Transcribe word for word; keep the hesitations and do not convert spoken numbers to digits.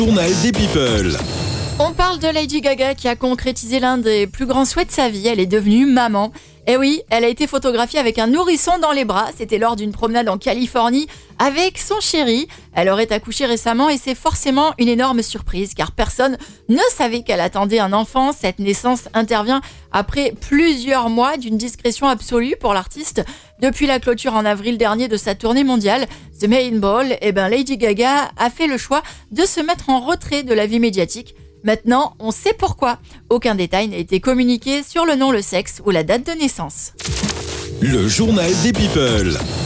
Journal des People. On parle de Lady Gaga qui a concrétisé l'un des plus grands souhaits de sa vie. Elle est devenue maman. Et oui, elle a été photographiée avec un nourrisson dans les bras. C'était lors d'une promenade en Californie avec son chéri. Elle aurait accouché récemment et c'est forcément une énorme surprise car personne ne savait qu'elle attendait un enfant. Cette naissance intervient après plusieurs mois d'une discrétion absolue pour l'artiste. Depuis la clôture en avril dernier de sa tournée mondiale, The Main Ball, eh ben Lady Gaga a fait le choix de se mettre en retrait de la vie médiatique. Maintenant, on sait pourquoi. Aucun détail n'a été communiqué sur le nom, le sexe ou la date de naissance. Le journal des People.